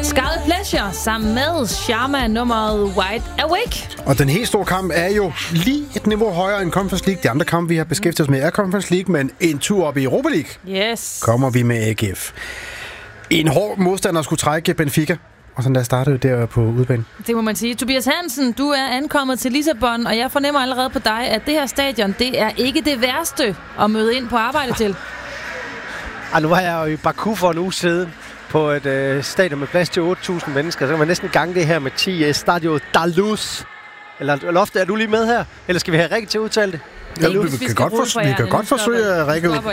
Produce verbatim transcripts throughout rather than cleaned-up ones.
Scarlet Pleasure sammen med Sharma nummeret Wide Awake. Og den helt store kamp er jo lige et niveau højere end Conference League. De andre kampe, vi har beskæftiget os med, er Conference League, men en tur op i Europa League. Yes. Kommer vi med A G F. En hård modstander skulle trække Benfica. Og sådan der startede der på udbanen. Det må man sige. Tobias Hansen, du er ankommet til Lissabon, og jeg fornemmer allerede på dig, at det her stadion, det er ikke det værste at møde ind på arbejde til. Ej, nu var jeg jo i Baku for en uge siden på et øh, stadion med plads til otte tusind mennesker. Så kan man næsten gange det her med ti. Stadio Daluz. Eller Lofte, er du lige med her? Eller skal vi have Rikke til at udtale det? Ja, vi, vi, kan godt for, vi kan godt forsøge at række ud.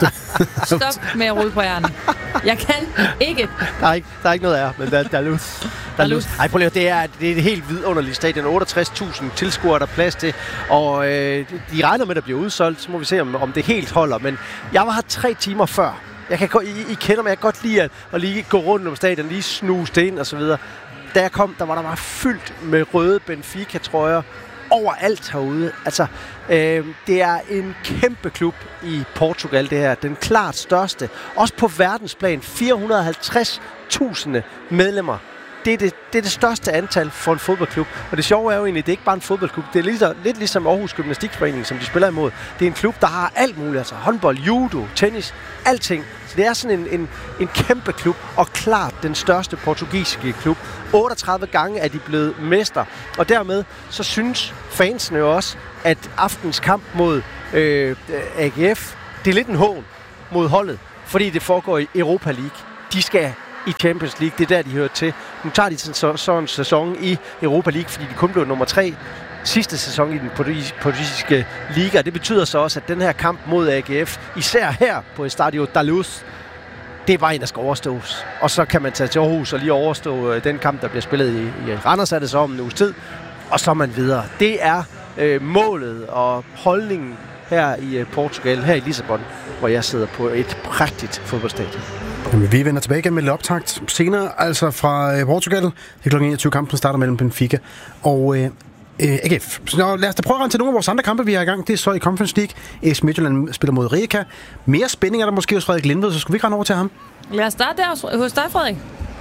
Stop med at rode på hjernen. Jeg kan ikke. Der er ikke, der er ikke noget af, men der, der er lus. Der er lus. Ej, prøv lige, det er, det er et helt vidunderligt stadion. otteogtres tusind tilskuere, der er plads til. Og øh, de regner med, at der bliver udsolgt. Så må vi se, om, om det helt holder. Men jeg var her tre timer før. Jeg kan, I, I kender mig, jeg kan godt lide at, at lige gå rundt om stadion, lige snuse det ind og så videre. Da jeg kom, der var der bare fyldt med røde Benfica-trøjer overalt herude. Altså, øh, det er en kæmpe klub i Portugal, det her. Den klart største. Også på verdensplan. fire hundrede og halvtreds tusind medlemmer. Det er det, det er det største antal for en fodboldklub. Og det sjove er jo egentlig, det er ikke bare en fodboldklub. Det er lidt, lidt ligesom Aarhus Gymnastikforening, som de spiller imod. Det er en klub, der har alt muligt. Altså håndbold, judo, tennis, alting. Så det er sådan en, en, en kæmpe klub, og klart den største portugisiske klub. otteogtredive gange er de blevet mester. Og dermed så synes fansene jo også, at aftens kamp mod øh, A G F, det er lidt en hån mod holdet, fordi det foregår i Europa League. De skal i Champions League, det er der, de hører til. Nu tager de sådan, sådan en sæson i Europa League, fordi de kun blev nummer tre sidste sæson i den portugisiske liga. Det betyder så også, at den her kamp mod A G F, især her på Stadio Daluz, det er bare en, der skal overstås. Og så kan man tage til Aarhus og lige overstå den kamp, der bliver spillet i, i Randers, er det så om en uges tid. Og så er man videre. Det er øh, målet og holdningen her i øh, Portugal, her i Lissabon, hvor jeg sidder på et prægtigt fodboldstadion. Jamen, vi vender tilbage igen med lidt optakt senere, altså fra øh, Portugal. Det er klokken enogtyve, kampen starter mellem Benfica og øh, øh, A G F. Så nå, lad os da prøve at rende til nogle af vores andre kampe, vi har i gang. Det er så i Conference League. A C Midtjylland spiller mod Rijeka. Mere spænding er der måske hos Frederik Lindved, så skulle vi ikke rende over til ham. Lad os starte der hos dig, Frederik.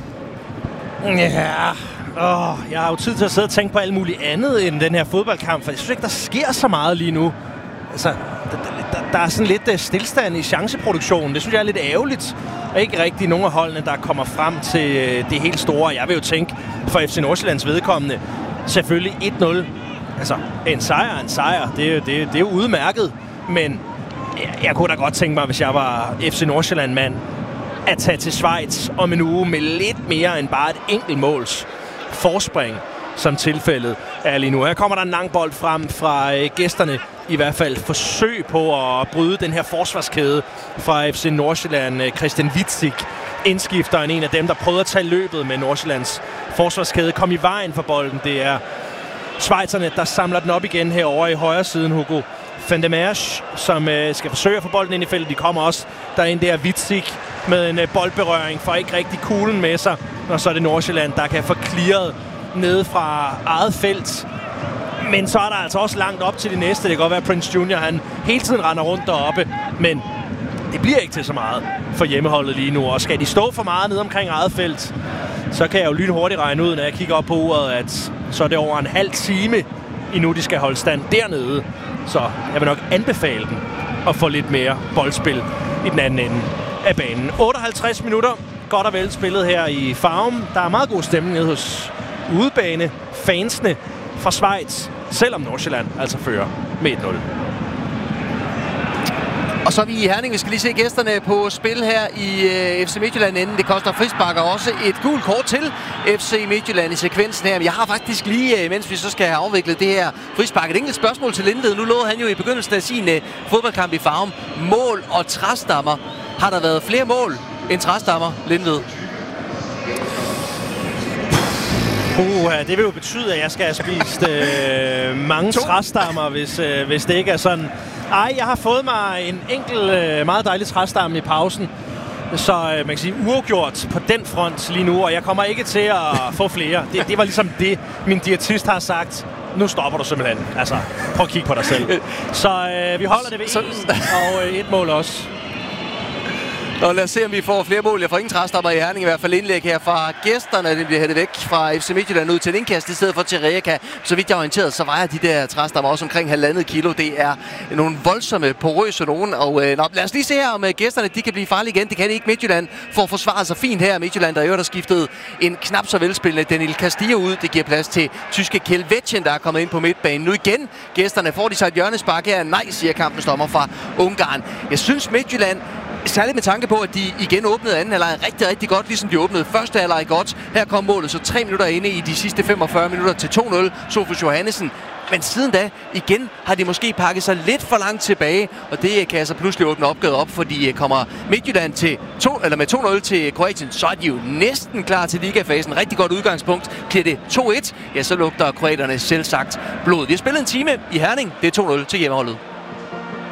Ja, åh, jeg har jo tid til at sidde og tænke på alt muligt andet end den her fodboldkamp, for jeg synes ikke, der sker så meget lige nu. Altså, der, der, der er sådan lidt stillstand i chanceproduktionen. Det synes jeg er lidt ærgerligt. Og ikke rigtig nogen af holdene, der kommer frem til det helt store. Jeg vil jo tænke, for F C Nordsjællands vedkommende, selvfølgelig et nul. Altså, en sejr en sejr. Det, det, det er jo udmærket. Men jeg, jeg kunne da godt tænke mig, hvis jeg var F C Nordsjælland-mand, at tage til Schweiz om en uge med lidt mere end bare et enkelt måls forspring, som tilfældet er lige nu. Her kommer der en lang bold frem fra øh, gæsterne. I hvert fald forsøg på at bryde den her forsvarskæde fra F C Nordsjælland. Christian Witzig, indskifteren, en af dem, der prøvede at tage løbet med Nordsjællands forsvarskæde, kom i vejen for bolden. Det er schweizerne, der samler den op igen herovre i højre siden. Hugo van der Merch, som øh, skal forsøge at få bolden ind i feltet. De kommer også derinde der. Witzig med en øh, boldberøring, får ikke rigtig kuglen med sig. Og så er det Nordsjælland, der kan få clearet nede fra eget felt. Men så er der altså også langt op til det næste. Det kan godt være, at Prince Junior han hele tiden render rundt deroppe. Men det bliver ikke til så meget for hjemmeholdet lige nu. Og skal de stå for meget nede omkring eget felt, så kan jeg jo lynhurtigt regne ud, når jeg kigger op på uret, at så er det over en halv time endnu, de skal holde stand dernede. Så jeg vil nok anbefale dem at få lidt mere boldspil i den anden ende af banen. otteoghalvtreds minutter. Godt og vel spillet her i Farum. Der er meget god stemning nede hos udebane. Fansene fra Schweiz, selvom Nordsjælland altså fører med et nul. Og så er vi i Herning. Vi skal lige se gæsterne på spil her i uh, F C Midtjylland inden. Det koster frispark og også et gult kort til F C Midtjylland i sekvensen her. Men jeg har faktisk lige, uh, mens vi så skal have afviklet det her frispark, et enkelt spørgsmål til Lindved. Nu lovede han jo i begyndelsen af sin uh, fodboldkamp i Farum mål og træstammer. Har der været flere mål end træstammer, Lindved? Uh, det vil jo betyde, at jeg skal have spist øh, mange træstammer, hvis, øh, hvis det ikke er sådan. Ej, jeg har fået mig en enkelt øh, meget dejlig træstamme i pausen. Så øh, man kan sige uafgjort på den front lige nu, og jeg kommer ikke til at få flere. Det, det var ligesom det, min diætist har sagt. Nu stopper du simpelthen. Altså, prøv at kigge på dig selv. Så øh, vi holder det ved en, og øh, et mål også. Og lad os se, om vi får flere mål. Jeg får ingen træstammer i Herning, i hvert fald indlæg her fra gæsterne. Den bliver hættet væk fra F C Midtjylland ud til en indkast i stedet for til Rijeka. Så vidt jeg er orienteret, så vejer de der træstammer også omkring halvandet kilo. Det er nogle voldsomme, porøse nogen. Og øh, nå, lad os lige se her, om gæsterne de kan blive farlige igen. Det kan de ikke. Midtjylland får forsvaret sig fint her. Midtjylland, der i øvrigt har skiftet en knap så velspillende Daniel Castillo ud. Det giver plads til tyske Kelvetjen, der er kommet ind på midtbanen. Nu igen, gæsterne får de sig et hjørnespark her. Nej, siger kampens dommer fra Ungarn. Jeg synes Midtjylland, særligt med tanke på, at de igen åbnede anden halvleg rigtig, rigtig godt, ligesom de åbnede første halvleg godt. Her kom målet så tre minutter inde i de sidste femogfyrre minutter til to nul. Sofus Johannesen. Men siden da, igen, har de måske pakket sig lidt for langt tilbage, og det kan altså pludselig åbne opgavet op, fordi kommer Midtjylland til to, eller med to nul til Kroatien, så er de jo næsten klar til ligafasen. Rigtig godt udgangspunkt. Bliver det to et, ja, så lugter kroaterne selvsagt blod. Vi har spillet en time i Herning. Det er to nul til hjemmeholdet.